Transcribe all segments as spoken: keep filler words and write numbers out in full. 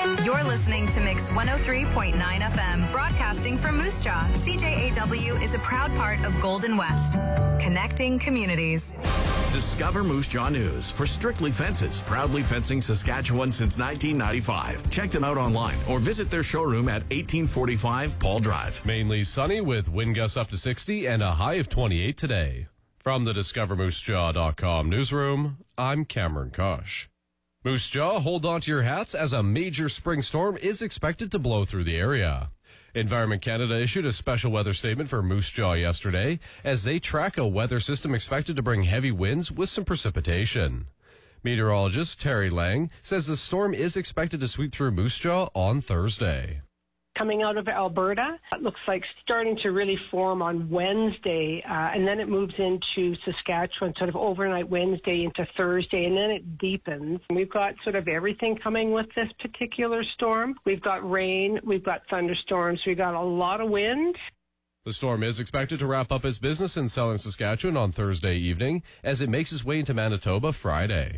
You're listening to Mix one oh three point nine F M, broadcasting from Moose Jaw. C J A W is a proud part of Golden West, connecting communities. Discover Moose Jaw News for Strictly Fences, proudly fencing Saskatchewan since nineteen ninety-five. Check them out online or visit their showroom at eighteen forty-five Paul Drive. Mainly sunny with wind gusts up to sixty and a high of twenty-eight today. From the discover moose jaw dot com newsroom, I'm Cameron Kosh. Moose Jaw, hold on to your hats as a major spring storm is expected to blow through the area. Environment Canada issued a special weather statement for Moose Jaw yesterday as they track a weather system expected to bring heavy winds with some precipitation. Meteorologist Terry Lang says the storm is expected to sweep through Moose Jaw on Thursday. Coming out of Alberta, it looks like starting to really form on Wednesday, uh, and then it moves into Saskatchewan sort of overnight Wednesday into Thursday, and then it deepens. We've got sort of everything coming with this particular storm. We've got rain, we've got thunderstorms, we've got a lot of wind. The storm is expected to wrap up its business in southern Saskatchewan on Thursday evening as it makes its way into Manitoba Friday.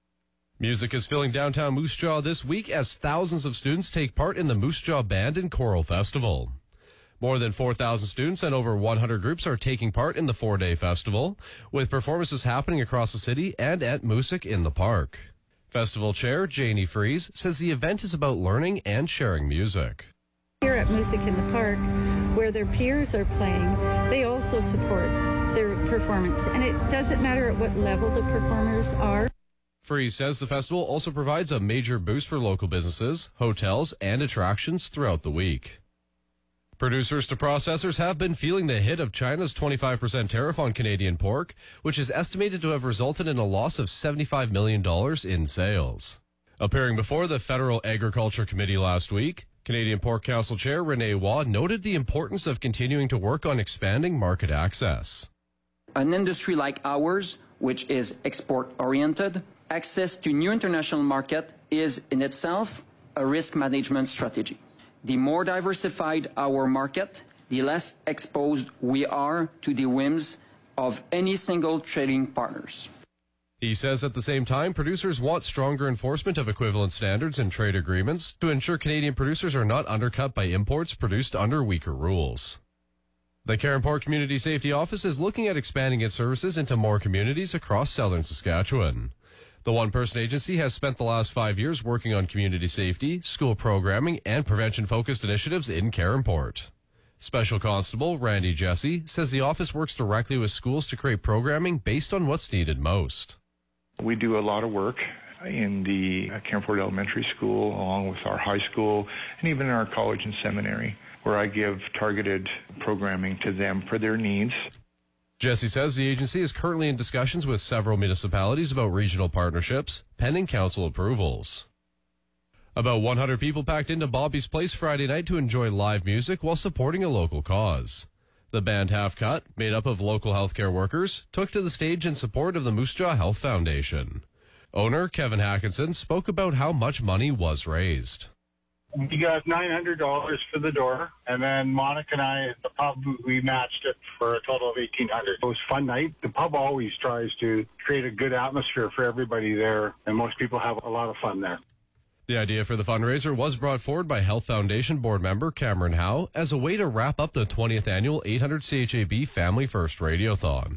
Music is filling downtown Moose Jaw this week as thousands of students take part in the Moose Jaw Band and Choral Festival. More than four thousand students and over one hundred groups are taking part in the four-day festival, with performances happening across the city and at Moosic in the Park. Festival Chair Janie Fries says the event is about learning and sharing music. Here at Moosic in the Park, where their peers are playing, they also support their performance, and it doesn't matter at what level the performers are. Fries says the festival also provides a major boost for local businesses, hotels, and attractions throughout the week. Producers to processors have been feeling the hit of China's twenty-five percent tariff on Canadian pork, which is estimated to have resulted in a loss of seventy-five million dollars in sales. Appearing before the Federal Agriculture Committee last week, Canadian Pork Council Chair Renee Waugh noted the importance of continuing to work on expanding market access. An industry like ours, which is export-oriented, access to new international market is in itself a risk management strategy. The more diversified our market, the less exposed we are to the whims of any single trading partners. He says at the same time, producers want stronger enforcement of equivalent standards in trade agreements to ensure Canadian producers are not undercut by imports produced under weaker rules. The Cairn Pork Community Safety Office is looking at expanding its services into more communities across southern Saskatchewan. The one-person agency has spent the last five years working on community safety, school programming, and prevention-focused initiatives in Cairnport. Special Constable Randy Jesse says the office works directly with schools to create programming based on what's needed most. We do a lot of work in the Cairnport Elementary School, along with our high school, and even in our college and seminary, where I give targeted programming to them for their needs. Jesse says the agency is currently in discussions with several municipalities about regional partnerships, pending council approvals. About one hundred people packed into Bobby's Place Friday night to enjoy live music while supporting a local cause. The band Half Cut, made up of local healthcare workers, took to the stage in support of the Moose Jaw Health Foundation. Owner Kevin Hackinson spoke about how much money was raised. We got nine hundred dollars for the door, and then Monica and I at the pub, we matched it for a total of eighteen hundred dollars. It was a fun night. The pub always tries to create a good atmosphere for everybody there, and most people have a lot of fun there. The idea for the fundraiser was brought forward by Health Foundation board member Cameron Howe as a way to wrap up the twentieth annual eight hundred C H A B Family First Radiothon.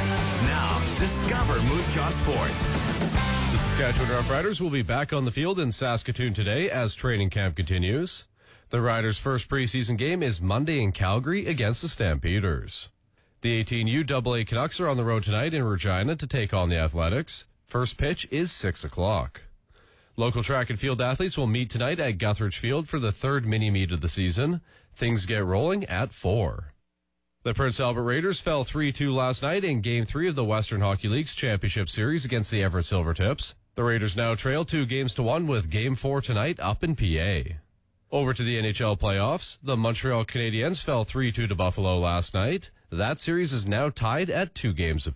Now, discover Moose Jaw Sports. The Saskatchewan Roughriders will be back on the field in Saskatoon today as training camp continues. The Riders' first preseason game is Monday in Calgary against the Stampeders. The eighteen U double A Canucks are on the road tonight in Regina to take on the Athletics. First pitch is six o'clock. Local track and field athletes will meet tonight at Guthridge Field for the third mini-meet of the season. Things get rolling at four. The Prince Albert Raiders fell three two last night in Game three of the Western Hockey League's Championship Series against the Everett Silvertips. The Raiders now trail two games to one with Game four tonight up in P A. Over to the N H L playoffs. The Montreal Canadiens fell three two to Buffalo last night. That series is now tied at two games apiece.